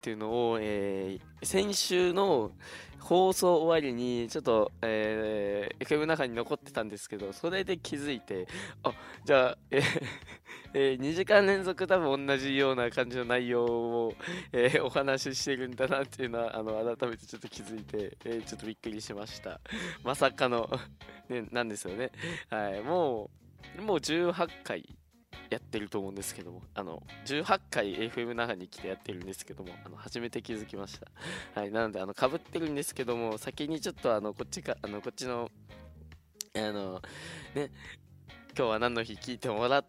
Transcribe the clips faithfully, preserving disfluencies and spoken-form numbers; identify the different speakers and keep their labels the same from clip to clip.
Speaker 1: っていうのを、えー先週の放送終わりにちょっと、えー、エフエム の中に残ってたんですけど、それで気づいて、あ、じゃあ、えーえーにじかん連続多分同じような感じの内容を、えーお話ししてるんだなっていうのは、あの、改めてちょっと気づいて、えーちょっとびっくりしました。まさかのね、なんですよね。はい、もう、もうじゅうはちかいやってると思うんですけども、あの、じゅうはちかい エフエム 那覇に来てやってるんですけども、あの、初めて気づきました。はい、なので、あの、被ってるんですけども、先にちょっと、あの、こっちか、あの、こっちの、あの、ね、今日は何の日聞いてもらって、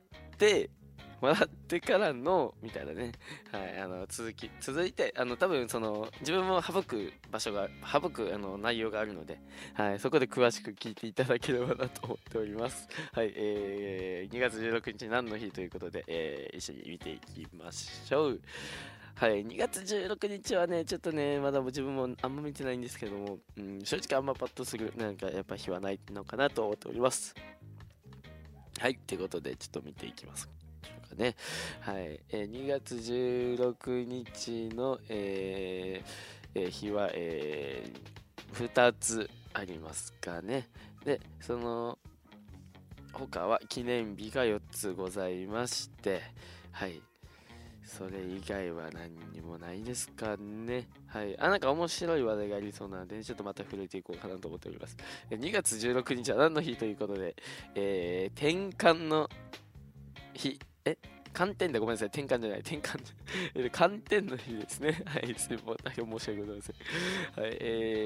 Speaker 1: もらってからの、みたいなね。はい、あの、続き、続いて、あの、多分その、自分も省く場所が、省く、あの、内容があるので、はい、そこで詳しく聞いていただければなと思っております。はい、えー、にがつじゅうろくにち何の日ということで、えー、一緒に見ていきましょう。はい、にがつじゅうろくにちはね、ちょっとね、まだ自分もあんま見てないんですけども、うん、正直あんまパッとする、なんかやっぱ日はないのかなと思っております。はい、ということで、ちょっと見ていきます。ね、はい、えー、にがつじゅうろくにちの、えーえー日は、えー、ふたつありますかね。で、その他は記念日がよっつございまして、はい、それ以外は何にもないですかね。はい。あ、なんか面白い話題がありそうなので、ちょっとまた触れていこうかなと思っております。えにがつじゅうろくにちは何の日ということで、えー、転換の日、え寒天でごめんなさい。転換じゃない。転換。え寒天の日ですね。はい。すみません。申し訳ございません。はい。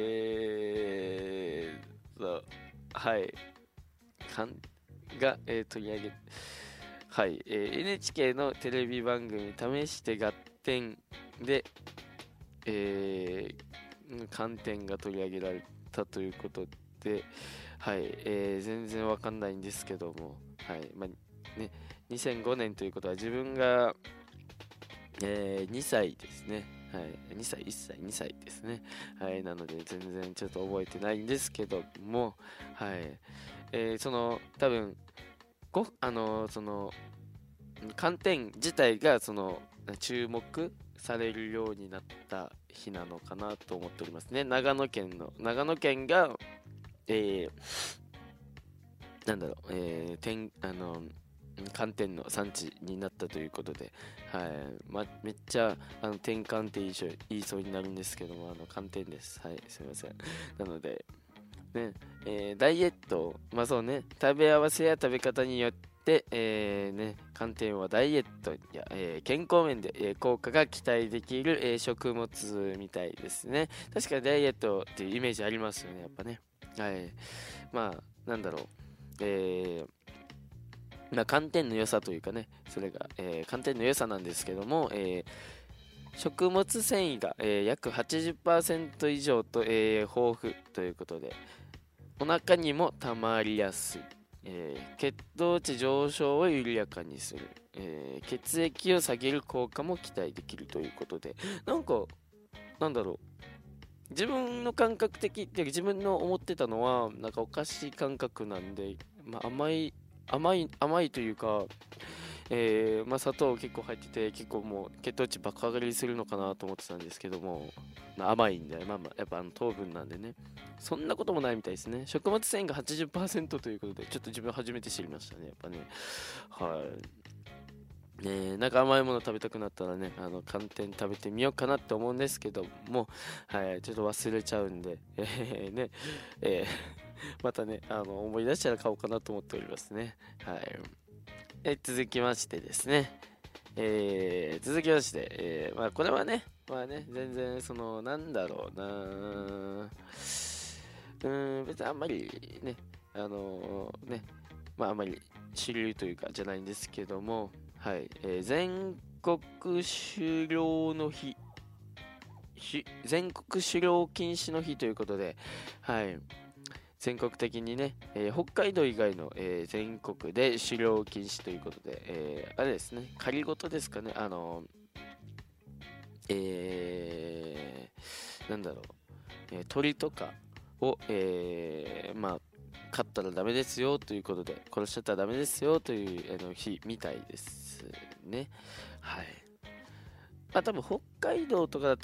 Speaker 1: えーと、はい。かんが、えー取り上げ、はい。えー エヌエイチケー のテレビ番組試して合点で、えー、寒天が取り上げられたということで、はい。えー全然わかんないんですけども、はい。まあ、ね。にせんごねんということは自分が、えーにさいですね。はい、にさい、いっさい、にさいですね。はい、なので全然ちょっと覚えてないんですけども、はい、えーその多分ごあのその寒天自体がその注目されるようになった日なのかなと思っておりますね。長野県の長野県が、えーなんだろう、えー、天あの寒天の産地になったということで、はい、ま、めっちゃあの転換って言いそう言いそうになるんですけども、あの寒天です。はい、すみません。なので、ね、えーダイエット、まあそうね、食べ合わせや食べ方によって、えーね、寒天はダイエットや、えー健康面で、えー効果が期待できる、えー食物みたいですね。確かにダイエットっていうイメージありますよね、やっぱね。はい。まあ、なんだろう。えーまあ、寒天の良さというかね、それが、えー寒天の良さなんですけども、えー食物繊維が、えー約はちじゅっパーセント以上と、えー豊富ということで、お腹にもたまりやすい、えー血糖値上昇を緩やかにする、えー血液を下げる効果も期待できるということで、なんか、なんだろう、自分の感覚的って自分の思ってたのはなんかお菓子感覚なんで、まあ、甘い甘い甘いというか、えーまあ、砂糖結構入ってて結構もう血糖値爆上がりするのかなと思ってたんですけども、まあ、甘いんで、まあまあ、やっぱあの糖分なんでね、そんなこともないみたいですね。食物繊維がはちじゅっパーセントということで、ちょっと自分初めて知りましたね、やっぱね。はい。ねえ、なんか甘いもの食べたくなったらね、あの寒天食べてみようかなって思うんですけども、はい、ちょっと忘れちゃうんで、えーね、えーまたね、あの思い出したら買おうかなと思っておりますね。はい。え続きましてですね、えー続きまして、えーまあこれはね、まあね、全然その、なんだろうな、うーん、別にあんまりね、あのね、まああんまり主流というかじゃないんですけども、はい、えー全国狩猟の日、し全国狩猟禁止の日ということで、はい、全国的にね、えー北海道以外の、えー全国で狩猟禁止ということで、えーあれですね、仮ごとですかね、あの、えーなんだろう、えー鳥とかを、えーまあ、飼ったらダメですよということで、殺しちゃったらダメですよというあの日みたいですね。はい。まあ多分北海道とかだった